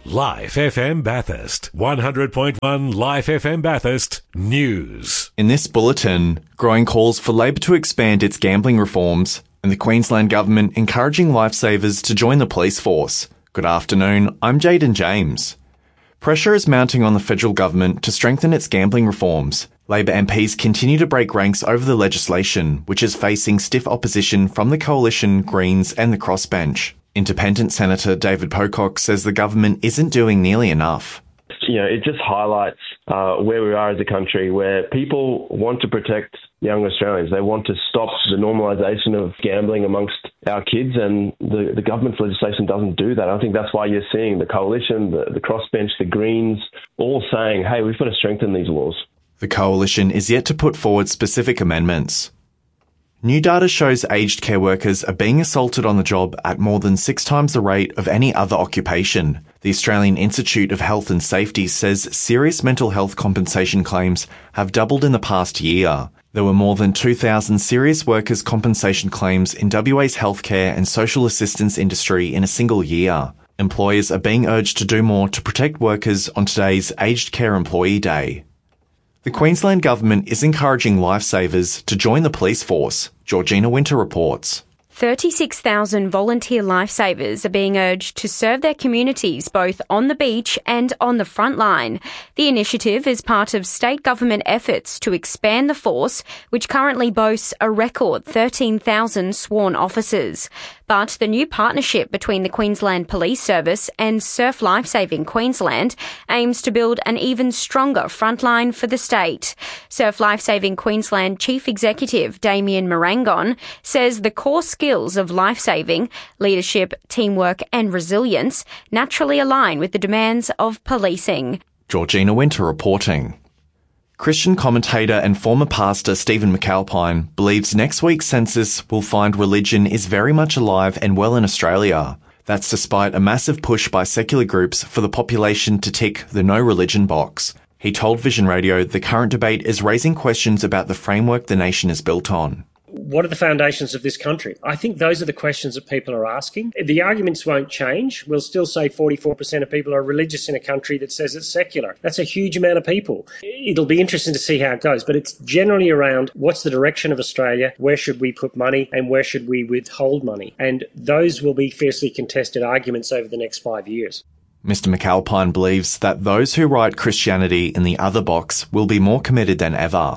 Life FM Bathurst. 100.1 Life FM Bathurst News. In this bulletin, growing calls for Labor to expand its gambling reforms and the Queensland Government encouraging lifesavers to join the police force. Good afternoon, I'm Jaden James. Pressure is mounting on the federal government to strengthen its gambling reforms. Labor MPs continue to break ranks over the legislation, which is facing stiff opposition from the Coalition, Greens and the Crossbench. Independent Senator David Pocock says the government isn't doing nearly enough. It just highlights where we are as a country, where people want to protect young Australians. They want to stop the normalisation of gambling amongst our kids, and the government's legislation doesn't do that. I think that's why you're seeing the Coalition, the Crossbench, the Greens, all saying, hey, we've got to strengthen these laws. The Coalition is yet to put forward specific amendments. New data shows aged care workers are being assaulted on the job at more than 6 times the rate of any other occupation. The Australian Institute of Health and Safety says serious mental health compensation claims have doubled in the past year. There were more than 2,000 serious workers' compensation claims in WA's healthcare and social assistance industry in a single year. Employers are being urged to do more to protect workers on today's Aged Care Employee Day. The Queensland Government is encouraging lifesavers to join the police force. Georgina Winter reports. 36,000 volunteer lifesavers are being urged to serve their communities both on the beach and on the front line. The initiative is part of state government efforts to expand the force, which currently boasts a record 13,000 sworn officers. But the new partnership between the Queensland Police Service and Surf Lifesaving Queensland aims to build an even stronger frontline for the state. Surf Lifesaving Queensland Chief Executive Damien Marangon says the core skills of lifesaving, leadership, teamwork and resilience naturally align with the demands of policing. Georgina Winter reporting. Christian commentator and former pastor Stephen McAlpine believes next week's census will find religion is very much alive and well in Australia. That's despite a massive push by secular groups for the population to tick the no religion box. He told Vision Radio the current debate is raising questions about the framework the nation is built on. What are the foundations of this country? I think those are the questions that people are asking. The arguments won't change. We'll still say 44% of people are religious in a country that says it's secular. That's a huge amount of people. It'll be interesting to see how it goes, but it's generally around what's the direction of Australia, where should we put money, and where should we withhold money? And those will be fiercely contested arguments over the next 5 years. Mr. McAlpine believes that those who write Christianity in the other box will be more committed than ever.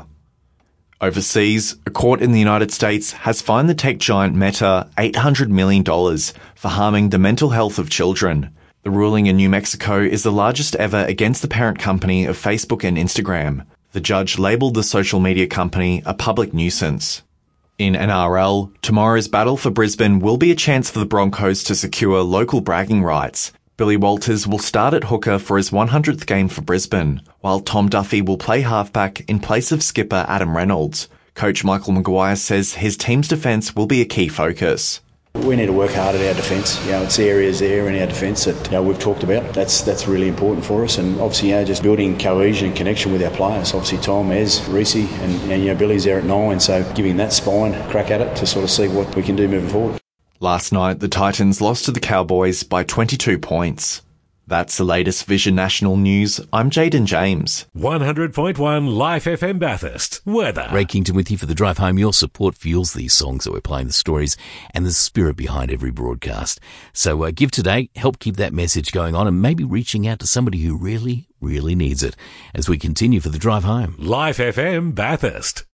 Overseas, a court in the United States has fined the tech giant Meta $800 million for harming the mental health of children. The ruling in New Mexico is the largest ever against the parent company of Facebook and Instagram. The judge labelled the social media company a public nuisance. In NRL, tomorrow's battle for Brisbane will be a chance for the Broncos to secure local bragging rights. Billy Walters will start at hooker for his 100th game for Brisbane, while Tom Duffy will play halfback in place of skipper Adam Reynolds. Coach Michael Maguire says his team's defence will be a key focus. We need to work hard at our defence. It's areas there in our defence that we've talked about. That's really important for us, and obviously just building cohesion and connection with our players. Obviously Tom, Ez, Reece, and Billy's there at 9, so giving that spine a crack at it to sort of see what we can do moving forward. Last night, the Titans lost to the Cowboys by 22 points. That's the latest Vision National News. I'm Jaden James. 100.1 Life FM Bathurst. Weather. Ray Kington with you for the drive home. Your support fuels these songs that we're playing, the stories and the spirit behind every broadcast. So give today, help keep that message going on, and maybe reaching out to somebody who really, really needs it as we continue for the drive home. Life FM Bathurst.